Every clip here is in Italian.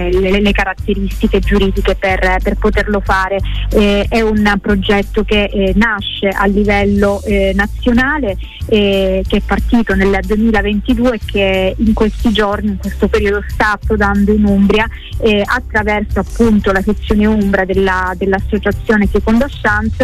le caratteristiche giuridiche per poterlo fare. È un progetto che nasce a livello nazionale, che è partito nel 2022 e che in questi giorni, in questo periodo, sta approdando in Umbria attraverso appunto la sezione Umbra dell'associazione Seconda Chance,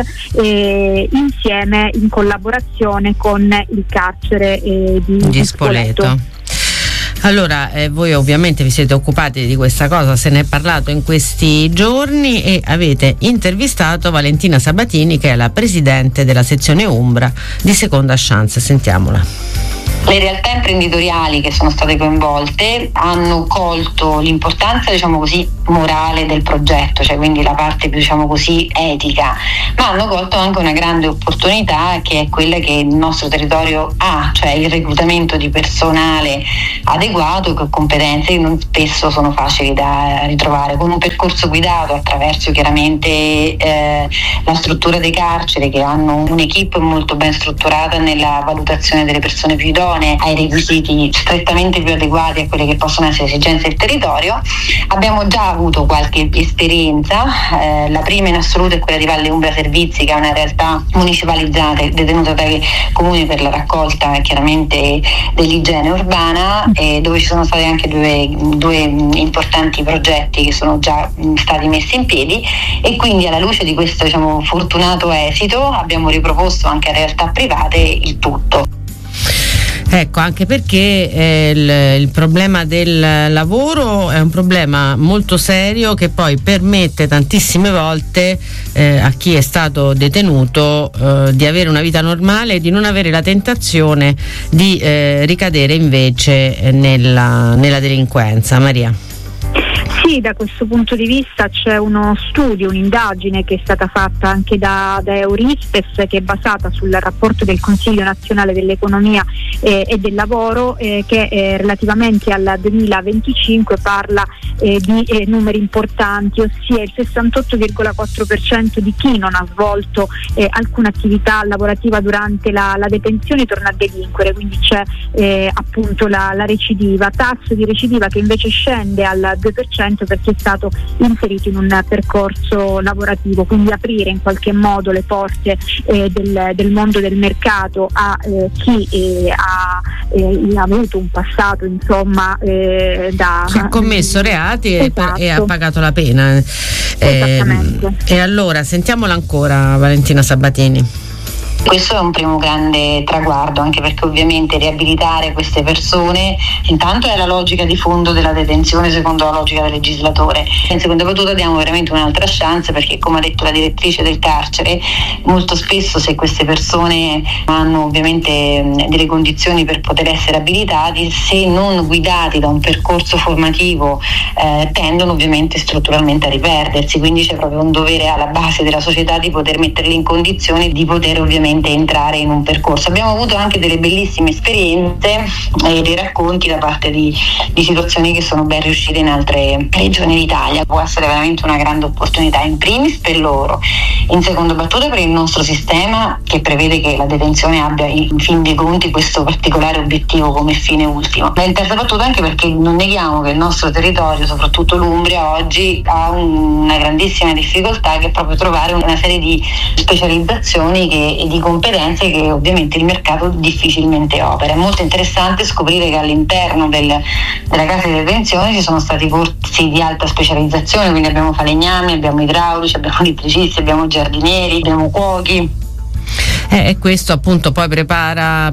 insieme in collaborazione con il carcere di Spoleto. Allora, voi ovviamente vi siete occupati di questa cosa, se ne è parlato in questi giorni e avete intervistato Valentina Sabatini, che è la presidente della sezione Umbra di Seconda Chance. Sentiamola. Le realtà imprenditoriali che sono state coinvolte hanno colto l'importanza, diciamo così, morale del progetto, cioè quindi la parte più, diciamo così, etica, ma hanno colto anche una grande opportunità, che è quella che il nostro territorio ha, cioè il reclutamento di personale adeguato con competenze che non spesso sono facili da ritrovare, con un percorso guidato attraverso chiaramente la struttura dei carceri, che hanno un'equipe molto ben strutturata nella valutazione delle persone più idonee ai requisiti strettamente più adeguati a quelle che possono essere le esigenze del territorio. Abbiamo già avuto qualche esperienza, la prima in assoluto è quella di Valle Umbria Servizi, che è una realtà municipalizzata e detenuta dai comuni per la raccolta chiaramente dell'igiene urbana, dove ci sono stati anche due importanti progetti che sono già stati messi in piedi, e quindi alla luce di questo, diciamo, fortunato esito abbiamo riproposto anche a realtà private il tutto. Ecco, anche perché il problema del lavoro è un problema molto serio, che poi permette tantissime volte a chi è stato detenuto di avere una vita normale e di non avere la tentazione di ricadere invece nella delinquenza. Maria. Sì, da questo punto di vista c'è uno studio, un'indagine che è stata fatta anche da Eurispes, che è basata sul rapporto del Consiglio Nazionale dell'Economia e del Lavoro, che relativamente al 2025 parla di numeri importanti, ossia il 68,4% di chi non ha svolto alcuna attività lavorativa durante la detenzione torna a delinquere, quindi c'è appunto la recidiva, tasso di recidiva che invece scende al 2% perché è stato inserito in un percorso lavorativo, quindi aprire in qualche modo le porte del mondo del mercato a chi ha avuto un passato, insomma, chi ha commesso reati esatto. e ha pagato la pena. Esattamente. E allora sentiamola ancora, Valentina Sabatini. Questo è un primo grande traguardo, anche perché ovviamente riabilitare queste persone intanto è la logica di fondo della detenzione secondo la logica del legislatore. In seconda battuta diamo veramente un'altra chance, perché come ha detto la direttrice del carcere, molto spesso se queste persone hanno ovviamente delle condizioni per poter essere abilitati, se non guidati da un percorso formativo tendono ovviamente strutturalmente a riperdersi, quindi c'è proprio un dovere alla base della società di poter metterli in condizioni di poter ovviamente entrare in un percorso. Abbiamo avuto anche delle bellissime esperienze e dei racconti da parte di situazioni che sono ben riuscite in altre regioni d'Italia. Può essere veramente una grande opportunità, in primis per loro, in seconda battuta per il nostro sistema, che prevede che la detenzione abbia in fin dei conti questo particolare obiettivo come fine ultimo, ma in terza battuta anche perché non neghiamo che il nostro territorio, soprattutto l'Umbria, oggi ha una grandissima difficoltà, che è proprio trovare una serie di specializzazioni e di competenze che ovviamente il mercato difficilmente opera. È molto interessante scoprire che all'interno della casa di detenzione ci sono stati corsi di alta specializzazione, quindi abbiamo falegnami, abbiamo idraulici, abbiamo elettricisti, abbiamo giardinieri, abbiamo cuochi. E questo appunto poi prepara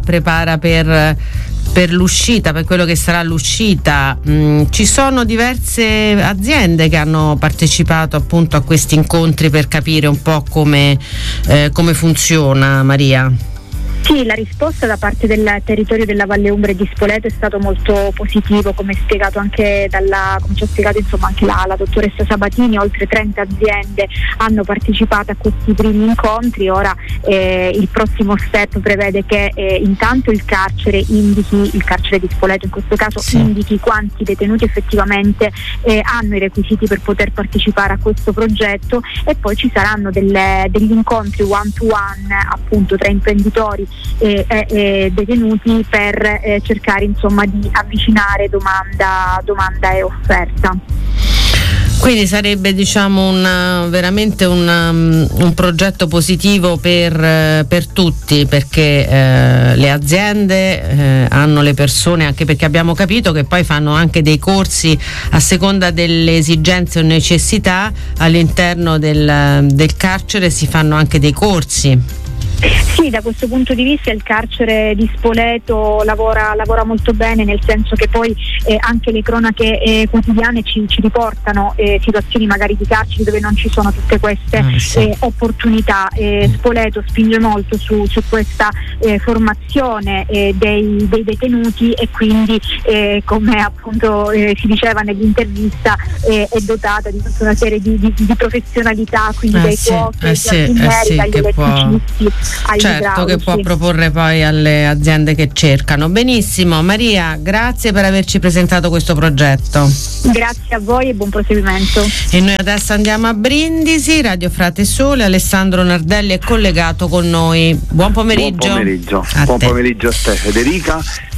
per l'uscita, per quello che sarà l'uscita. Ci sono diverse aziende che hanno partecipato appunto a questi incontri per capire un po' come funziona, Maria. Sì, la risposta da parte del territorio della Valle Umbria di Spoleto è stato molto positivo, come spiegato anche come ci ha spiegato insomma anche la dottoressa Sabatini. Oltre 30 aziende hanno partecipato a questi primi incontri. Ora il prossimo step prevede che intanto il carcere di Spoleto in questo caso, sì, indichi quanti detenuti effettivamente hanno i requisiti per poter partecipare a questo progetto, e poi ci saranno degli incontri one to one appunto tra imprenditori e detenuti per cercare insomma di avvicinare domanda e offerta. Quindi sarebbe veramente un progetto positivo per tutti, perché le aziende hanno le persone, anche perché abbiamo capito che poi fanno anche dei corsi a seconda delle esigenze o necessità. All'interno del carcere si fanno anche dei corsi. Sì, da questo punto di vista il carcere di Spoleto lavora molto bene, nel senso che poi anche le cronache quotidiane ci riportano situazioni magari di carceri dove non ci sono tutte queste opportunità. Spoleto spinge molto su questa formazione dei detenuti, e quindi come appunto si diceva nell'intervista è dotata di tutta una serie di professionalità, quindi dai cuochi, dagli ingegneri, dagli elettricisti. Certo, che può proporre poi alle aziende che cercano. Benissimo, Maria, grazie per averci presentato questo progetto. Grazie a voi e buon proseguimento. E noi adesso andiamo a Brindisi. Radio Frate Sole, Alessandro Nardelli è collegato con noi. Buon pomeriggio. Buon pomeriggio a te, Federica.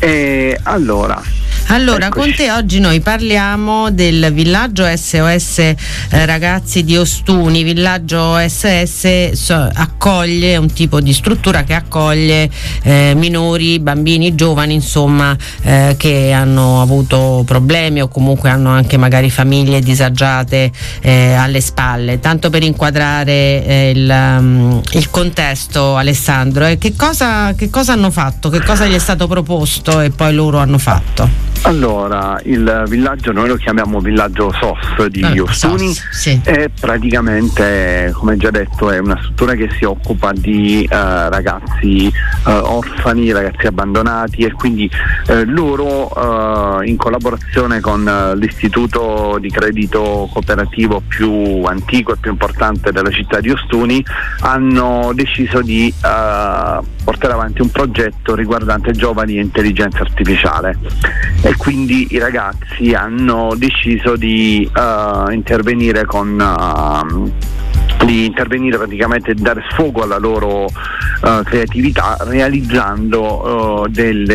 Allora, con te oggi noi parliamo del villaggio SOS Ragazzi di Ostuni. Villaggio SOS accoglie un tipo di struttura che accoglie minori, bambini, giovani, insomma, che hanno avuto problemi o comunque hanno anche magari famiglie disagiate alle spalle. Tanto per inquadrare il contesto, Alessandro, che cosa hanno fatto? Che cosa gli è stato proposto e poi loro hanno fatto? Allora, il villaggio noi lo chiamiamo villaggio SOS di Ostuni. Sì. È praticamente, come già detto, è una struttura che si occupa di ragazzi orfani, ragazzi abbandonati, e quindi loro in collaborazione con l'istituto di credito cooperativo più antico e più importante della città di Ostuni hanno deciso di portare avanti un progetto riguardante giovani e intelligenza artificiale, e quindi i ragazzi hanno deciso di intervenire praticamente, dare sfogo alla loro creatività, realizzando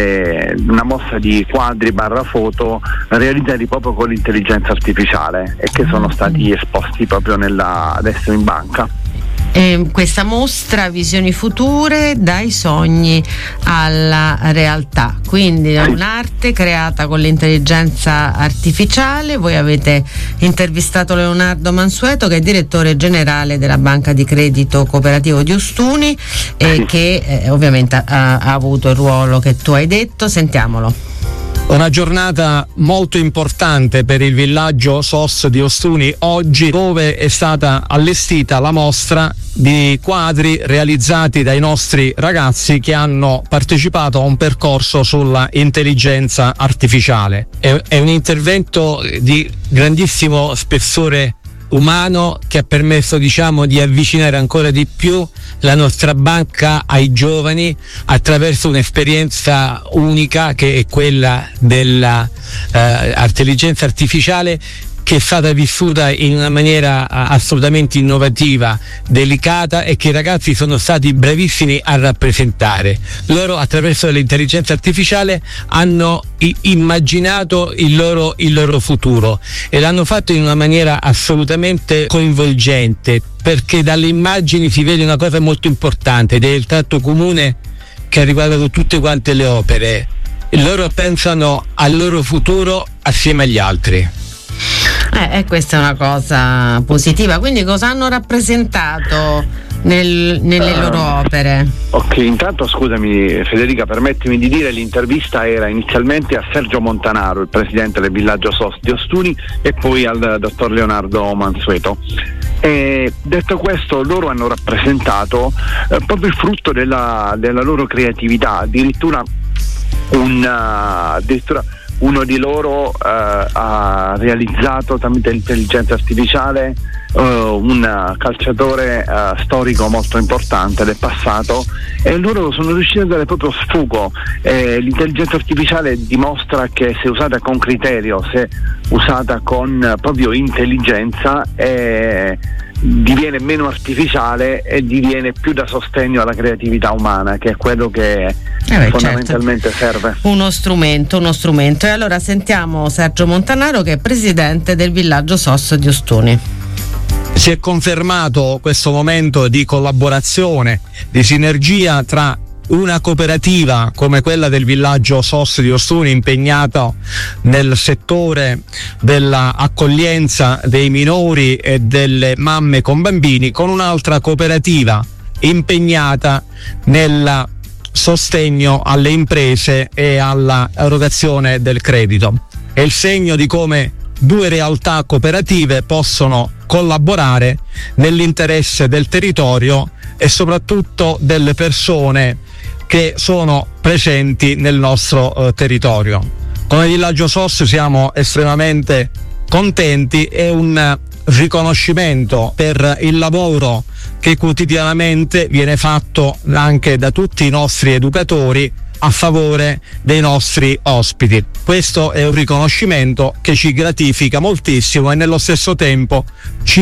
una mostra di quadri / foto realizzati proprio con l'intelligenza artificiale e che sono stati esposti proprio adesso in banca. Questa mostra Visioni future, dai sogni alla realtà, quindi è un'arte creata con l'intelligenza artificiale. Voi avete intervistato Leonardo Mansueto, che è direttore generale della Banca di Credito Cooperativo di Ostuni, e che ovviamente ha avuto il ruolo che tu hai detto. Sentiamolo. Una giornata molto importante per il villaggio SOS di Ostuni oggi, dove è stata allestita la mostra di quadri realizzati dai nostri ragazzi che hanno partecipato a un percorso sulla intelligenza artificiale. È un intervento di grandissimo spessore umano che ha permesso, di avvicinare ancora di più la nostra banca ai giovani attraverso un'esperienza unica, che è quella della intelligenza artificiale, che è stata vissuta in una maniera assolutamente innovativa, delicata, e che i ragazzi sono stati bravissimi a rappresentare. Loro, attraverso l'intelligenza artificiale, hanno immaginato il loro futuro, e l'hanno fatto in una maniera assolutamente coinvolgente, perché dalle immagini si vede una cosa molto importante, ed è il tratto comune che ha riguardato tutte quante le opere. Loro pensano al loro futuro assieme agli altri. Questa è una cosa positiva. Quindi cosa hanno rappresentato nelle loro opere? Ok, intanto scusami Federica, permettimi di dire, l'intervista era inizialmente a Sergio Montanaro, il presidente del villaggio SOS di Ostuni, e poi al dottor Leonardo Mansueto. Detto questo, loro hanno rappresentato proprio il frutto della loro creatività. Addirittura uno di loro ha realizzato tramite l'intelligenza artificiale un calciatore storico molto importante del passato, e loro sono riusciti a dare proprio sfogo. L'intelligenza artificiale dimostra che, se usata con criterio, se usata con proprio intelligenza, diviene meno artificiale e diviene più da sostegno alla creatività umana, che è quello che fondamentalmente serve. Uno strumento. E allora sentiamo Sergio Montanaro, che è presidente del villaggio SOS di Ostuni. Si è confermato questo momento di collaborazione, di sinergia tra una cooperativa come quella del villaggio SOS di Ostuni, impegnata nel settore dell'accoglienza dei minori e delle mamme con bambini, con un'altra cooperativa impegnata nel sostegno alle imprese e alla erogazione del credito. È il segno di come due realtà cooperative possono collaborare nell'interesse del territorio e soprattutto delle persone che sono presenti nel nostro territorio. Come villaggio SOS siamo estremamente contenti, è un riconoscimento per il lavoro che quotidianamente viene fatto anche da tutti i nostri educatori a favore dei nostri ospiti. Questo è un riconoscimento che ci gratifica moltissimo e nello stesso tempo ci